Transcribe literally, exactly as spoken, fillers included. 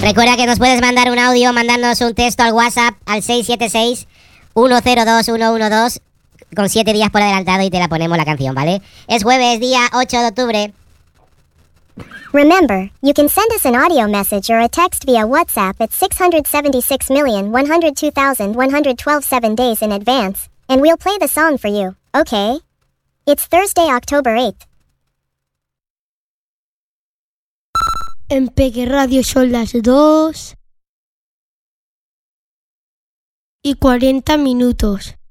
Recuerda que nos puedes mandar un audio, mandarnos un texto al WhatsApp al seis siete seis, uno cero dos, uno uno dos con siete días por adelantado y te la ponemos la canción, ¿vale? Es jueves, día ocho de octubre. Remember, you can send us an audio message or a text via WhatsApp at six hundred seventy-six million, one hundred two thousand, one hundred twelve seven days in advance, and we'll play the song for you, okay? It's Thursday, October eighth. En Peque Radio son las dos y cuarenta minutos.